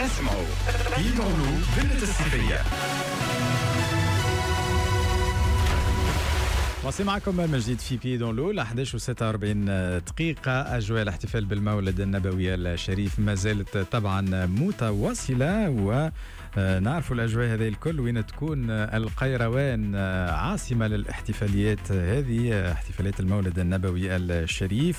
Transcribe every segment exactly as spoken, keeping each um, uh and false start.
اسمعوا في دونو بنت الصيفية. واصل معكم من جديد في بي دون لو ل أحد عشر وستة وأربعين دقيقة. أجواء الاحتفال بالمولد النبوي الشريف ما زالت طبعا متواصلة، ونعرف الأجواء هذه الكل وين تكون. القيروان عاصمة للاحتفاليات هذه، احتفاليات المولد النبوي الشريف.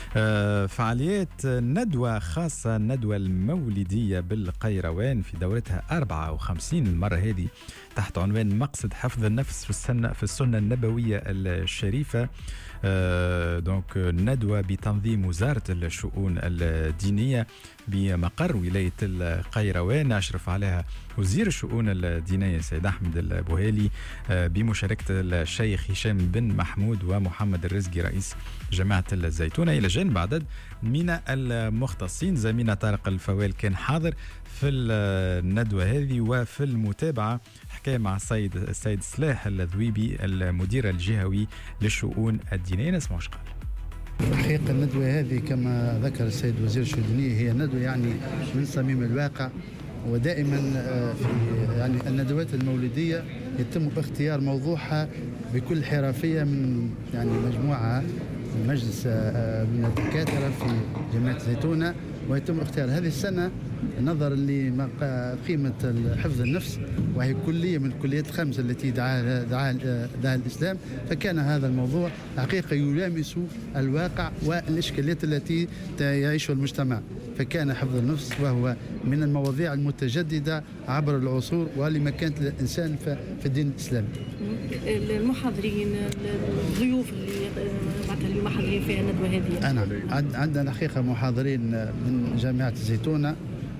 فعاليات ندوة خاصة، الندوة المولدية بالقيروان في دورتها أربعة وخمسين المرة هذه، تحت عنوان مقصد حفظ النفس في السنة في السنة النبوية الشريفة. آه دونك ندوة بتنظيم وزارة الشؤون الدينية بمقر ولاية القيروان، أشرف عليها وزير الشؤون الدينية سيد أحمد البوهيلي، آه بمشاركة الشيخ هشام بن محمود ومحمد الرزقي رئيس جماعة الزيتونة، إلى جانب عدد من المختصين. زميلنا طارق الفوال كان حاضر في الندوة هذه وفي المتابعة حكى مع السيد السيد صلاح الذويبي المدير الجهوي للشؤون الدينية. نسمع ايش قال. الحقيقة الندوة هذه كما ذكر السيد وزير الشؤون الدينية هي ندوة يعني من صميم الواقع، ودائما في يعني الندوات المولدية يتم اختيار موضوعها بكل حرفية من يعني مجموعة من مجلس من الدكاترة في جامعة الزيتونة، ويتم اختيار هذه السنة نظرا لقيمة حفظ النفس، وهي كلية من الكليات الخمس التي دعاها دعا دعا الإسلام. فكان هذا الموضوع حقيقة يلامس الواقع والإشكاليات التي يعيشها المجتمع، فكان حفظ النفس وهو من المواضيع المتجددة عبر العصور ولمكانة الإنسان في الدين الإسلامي. المحاضرين الضيوف اللي معناتها اليوم حاضرين في الندوة هذه، أنا عندنا حقيقة محاضرين من جامعة الزيتونة،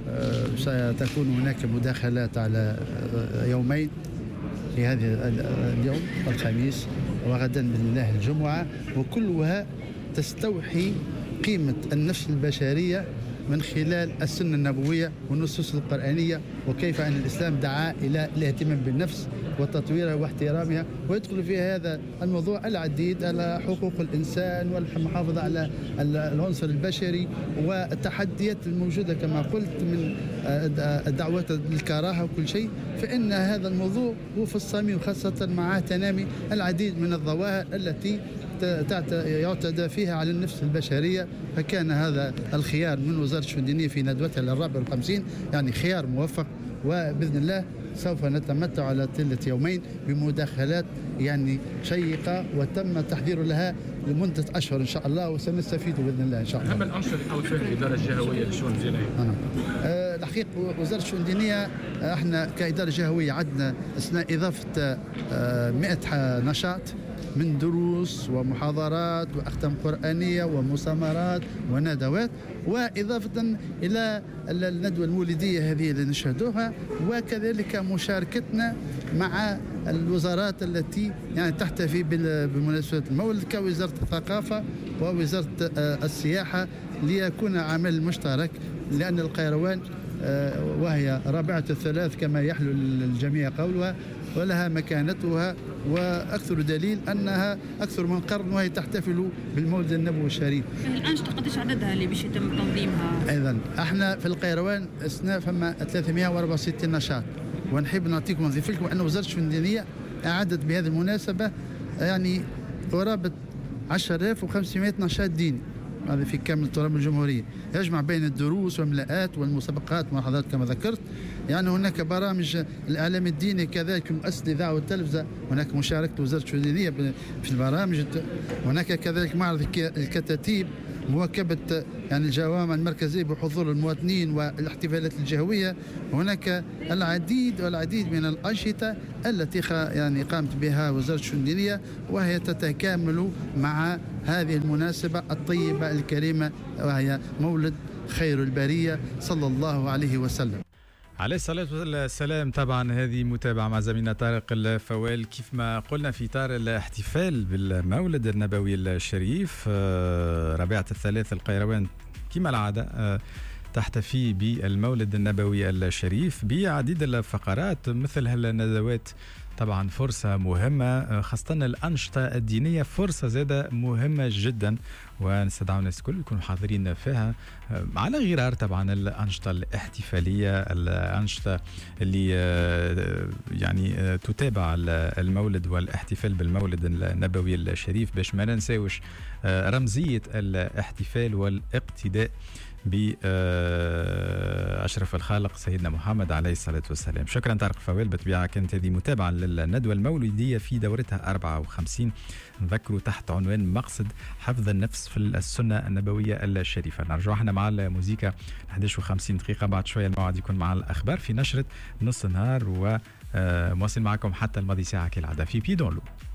ستكون هناك مداخلات على يومين، في هذا اليوم الخميس وغدا بإذن الله الجمعة، وكلها تستوحي قيمة النفس البشرية من خلال السنة النبوية والنصوص القرآنية، وكيف أن الإسلام دعا إلى الاهتمام بالنفس وتطويرها واحترامها، ويدخل في هذا الموضوع العديد على حقوق الإنسان والمحافظة على العنصر البشري والتحديات الموجودة كما قلت من الدعوات للكراهة وكل شيء. فإن هذا الموضوع هو في الصميم، خاصة مع تنامي العديد من الظواهر التي يعتدى فيها على النفس البشرية. فكان هذا الخيار من وزارة الشؤون الدينية في ندوتها للرابع والخمسين يعني خيار موفق، وبإذن الله سوف نتمتع على طيلة يومين بمداخلات يعني شيقة وتم تحضير لها لمدة أشهر إن شاء الله، وسنستفيد بإذن الله إن شاء الله. أهم الأنشطة اللي قامت فيها الإدارة الجهوية للشؤون الدينية؟ أه الحقيقة وزارة الشؤون الدينية احنا كإدارة جهوية عندنا أثناء إضافة أه مئة نشاط من دروس ومحاضرات وأختام قرآنية ومؤتمرات وندوات، وإضافة إلى الندوة المولدية هذه اللي نشهدوها، وكذلك مشاركتنا مع الوزارات التي يعني تحتفي بمناسبة المولد كوزارة الثقافة ووزارة السياحة، ليكون عمل مشترك، لأن القيروان وهي رابعة الثلاث كما يحلو الجميع قولها، ولها مكانتها، وأكثر دليل أنها أكثر من قرن وهي تحتفل بالمولد النبوي الشريف. الأنشطة قديش عددها اللي باش يتم تنظيمها؟ أيضا احنا في القيروان أثناء فما ثلاثمئة وأربعة وستين نشاط، ونحب نعطيكم نضيف لكم أن وزارة الشؤون الدينية أعدت بهذه المناسبة يعني قرابة عشرة آلاف وخمسمئة نشاط ديني، هذا في كامل التراب الجمهورية، يجمع بين الدروس والملاءات والمسابقات والمحاضرات كما ذكرت. يعني هناك برامج الإعلام الديني كذلك مؤسسة الإذاعة والتلفزة، هناك مشاركة وزارة الشؤون الدينية في البرامج، هناك كذلك معرض الكتاتيب، مواكبة يعني الجوامع المركزية بحضور المواطنين والاحتفالات الجهوية. هناك العديد والعديد من الأنشطة التي يعني قامت بها وزارة الشؤون الدينية، وهي تتكامل مع هذه المناسبة الطيبة الكريمة، وهي مولد خير البرية صلى الله عليه وسلم. عليه الصلاة والسلام. طبعا هذه متابعة مع زميلنا طارق الفوال. كيف ما قلنا في إطار الاحتفال بالمولد النبوي الشريف ربيعة الثلاث القيروان كما العادة تحتفي بالمولد النبوي الشريف بعديد الفقرات مثل هالندوات. طبعا فرصة مهمة، خاصة الأنشطة الدينية فرصة زادة مهمة جدا، ونستدعو الناس الكل يكونوا حاضرين فيها على غرار طبعا الأنشطة الاحتفالية، الأنشطة اللي يعني تتابع المولد والاحتفال بالمولد النبوي الشريف، باش ما ننساوش رمزية الاحتفال والاقتداء بأشرف الخالق سيدنا محمد عليه الصلاة والسلام. شكرا طارق فوال. بالطبيعة كانت هذه متابعة للندوة المولدية في دورتها أربعة وخمسين، نذكروا تحت عنوان مقصد حفظ النفس في السنة النبوية الشريفة. نرجع احنا مع الموسيقى أحد عشر وخمسين دقيقة، بعد شوية الموعد يكون مع الأخبار في نشرة نص النهار، ومواصل معكم حتى الماضي ساعة كالعادة في بيدون لو.